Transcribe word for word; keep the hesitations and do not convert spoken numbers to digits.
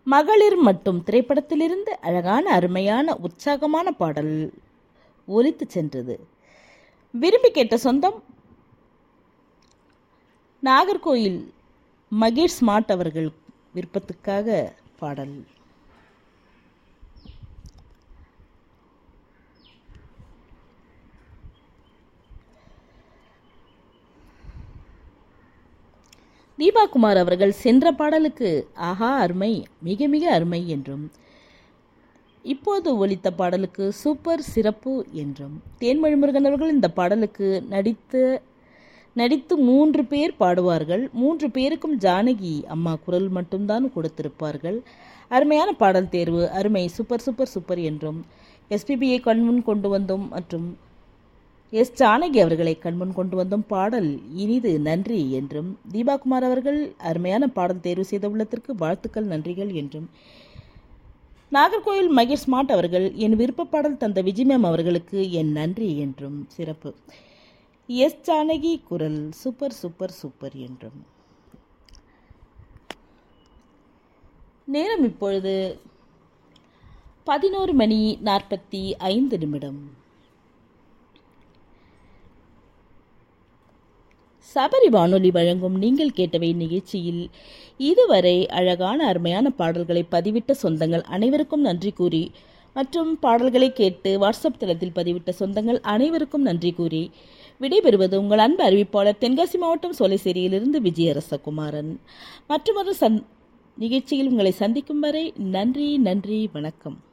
மகளிர் மட்டும் திரைப்படத்திலிருந்து அழகான அருமையான உற்சாகமான பாடல் ஒலித்து சென்றது. விரும்பி கேட்ட சொந்தம் நாகர்கோயில் மகேஷ் ஸ்மார்ட் அவர்கள் விருப்பத்துக்காக பாடல். தீபா குமார் அவர்கள் சென்ற பாடலுக்கு ஆஹா அருமை, மிக மிக அருமை என்றும், இப்போது ஒலித்த பாடலுக்கு சூப்பர் சிறப்பு என்றும், தேன்மொழி முருகன் அவர்கள் இந்த பாடலுக்கு நடித்து நடித்து மூன்று பேர் பாடுவார்கள், மூன்று பேருக்கும் ஜானகி அம்மா குரல் மட்டும்தான் கொடுத்திருப்பார்கள். அருமையான பாடல் தேர்வு, அருமை, சூப்பர் சூப்பர் சூப்பர் என்றும், எஸ்பிபியை கண்முன் கொண்டு வந்தோம் மற்றும் எஸ் ஜானகி அவர்களை கண்முன் கொண்டு வந்தோம், பாடல் இனிது, நன்றி என்றும், தீபாகுமார் அவர்கள் அருமையான பாடல் தேர்வு செய்த உள்ளத்திற்கு வாழ்த்துக்கள், நன்றிகள் என்றும், நாகர்கோயில் மகேஷ் ஸ்மார்ட் அவர்கள் என் விருப்ப பாடல் தந்த விஜய் மேம் அவர்களுக்கு என் நன்றி என்றும் சிறப்பு, எஸ் ஜானகி குரல் சூப்பர் சூப்பர் சூப்பர் என்றும். நேரம் இப்பொழுது பதினோரு மணி நாற்பத்தி ஐந்து நிமிடம். சபரி வானொலி வழங்கும் நீங்கள் கேட்டவை நிகழ்ச்சியில் இதுவரை அழகான அருமையான பாடல்களை பதிவிட்ட சொந்தங்கள் அனைவருக்கும் நன்றி கூறி மற்றும் பாடல்களை கேட்டு வாட்ஸ்அப் தளத்தில் பதிவிட்ட சொந்தங்கள் அனைவருக்கும் நன்றி கூறி விடைபெறுவது உங்கள் அன்பு அறிவிப்பாளர் தென்காசி மாவட்டம் சோலைசேரியிலிருந்து விஜயரசகுமாரன். மற்றொரு சந் நிகழ்ச்சியில் உங்களை சந்திக்கும் வரை நன்றி நன்றி வணக்கம்.